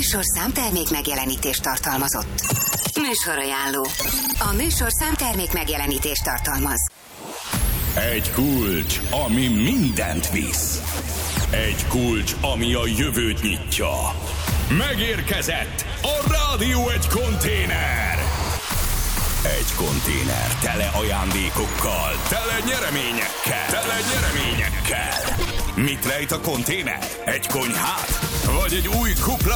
műsorszám termék megjelenítést tartalmazott. Műsorajánló. A műsorszám termék megjelenítést tartalmaz. Egy kulcs, ami mindent visz. Egy kulcs, ami a jövőt nyitja. Megérkezett a Rádió Egy konténer. Egy konténer tele ajándékokkal, tele nyereményekkel. Mit rejt a konténer? Egy konyhát? Vagy egy új kupla